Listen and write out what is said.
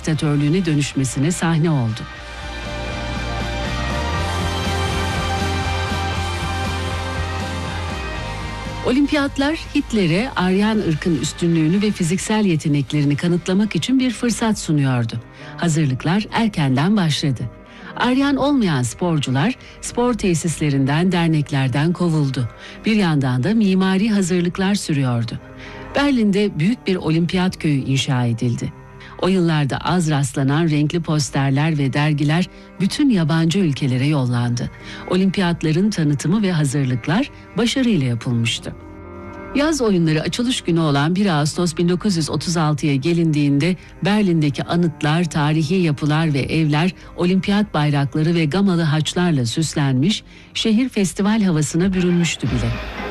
diktatörlüğüne dönüşmesine sahne oldu. Olimpiyatlar Hitler'e Aryan ırkın üstünlüğünü ve fiziksel yeteneklerini kanıtlamak için bir fırsat sunuyordu. Hazırlıklar erkenden başladı. Aryan olmayan sporcular spor tesislerinden, derneklerden kovuldu. Bir yandan da mimari hazırlıklar sürüyordu. Berlin'de büyük bir olimpiyat köyü inşa edildi. O yıllarda az rastlanan renkli posterler ve dergiler bütün yabancı ülkelere yollandı. Olimpiyatların tanıtımı ve hazırlıklar başarıyla yapılmıştı. Yaz oyunları açılış günü olan 1 Ağustos 1936'ya gelindiğinde Berlin'deki anıtlar, tarihi yapılar ve evler olimpiyat bayrakları ve gamalı haçlarla süslenmiş, şehir festival havasına bürünmüştü bile.